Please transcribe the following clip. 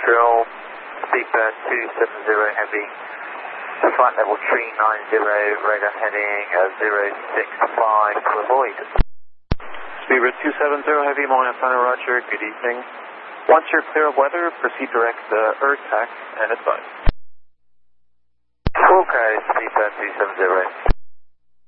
Control, Speedbird 270 Heavy, flight level 390, radar heading 065 to avoid. Speedbird 270 Heavy, Montana Final Roger, good evening. Once you're clear of weather, proceed direct ERTAC and advise. Okay, Speedbird 270.